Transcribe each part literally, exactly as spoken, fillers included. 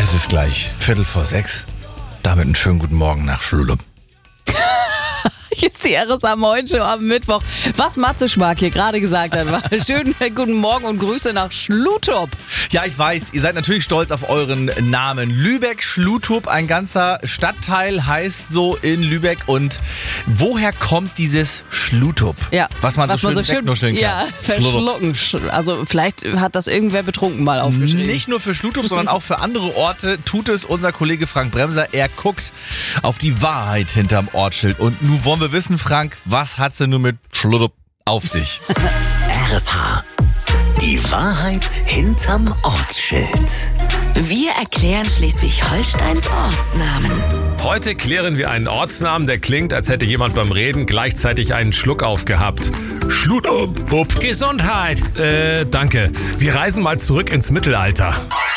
Es ist gleich Viertel vor sechs. Damit einen schönen guten Morgen nach Schlulup. Hier ist die R S A Moin Show am Mittwoch. Was Matze Schmark hier gerade gesagt hat, war schönen guten Morgen und Grüße nach Schlutup. Ja, ich weiß, ihr seid natürlich stolz auf euren Namen. Lübeck-Schlutup, ein ganzer Stadtteil heißt so in Lübeck. Und woher kommt dieses Schlutup? Ja, was man was so man schön so schön wegnuscheln kann. Ja, verschlucken. Also vielleicht hat das irgendwer betrunken mal aufgeschrieben. Nicht nur für Schlutup, sondern auch für andere Orte tut es unser Kollege Frank Bremser. Er guckt auf die Wahrheit hinterm Ortsschild. Und nun wollen wir wissen, Frank, was hat sie nun mit Schlutup auf sich? R S H. Die Wahrheit hinterm Ortsschild. Wir erklären Schleswig-Holsteins Ortsnamen. Heute klären wir einen Ortsnamen, der klingt, als hätte jemand beim Reden gleichzeitig einen Schluck aufgehabt. Schlutup, Hup, Gesundheit. Äh, danke. Wir reisen mal zurück ins Mittelalter.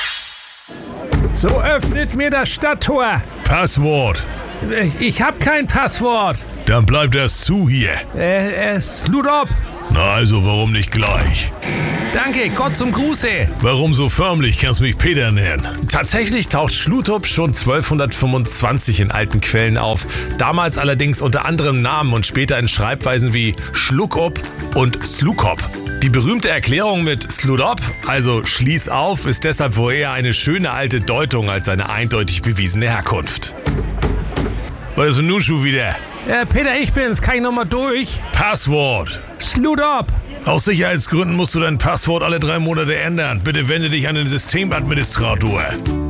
So öffnet mir das Stadttor. Passwort. Ich hab kein Passwort. Dann bleibt das zu hier. Äh, äh, Schlutup. Na also, warum nicht gleich? Danke, Gott zum Gruße. Warum so förmlich? Kannst mich Peter nennen. Tatsächlich taucht Schlutup schon zwölfhundertfünfundzwanzig in alten Quellen auf. Damals allerdings unter anderem Namen und später in Schreibweisen wie Schluckup und Slukop. Die berühmte Erklärung mit Sludop, also schließ auf, ist deshalb wohl eher eine schöne alte Deutung als eine eindeutig bewiesene Herkunft. Was ist denn nun schon wieder? Äh, Peter, ich bin's. Kann ich nochmal durch? Passwort. Schlutup. Aus Sicherheitsgründen musst du dein Passwort alle drei Monate ändern. Bitte wende dich an den Systemadministrator.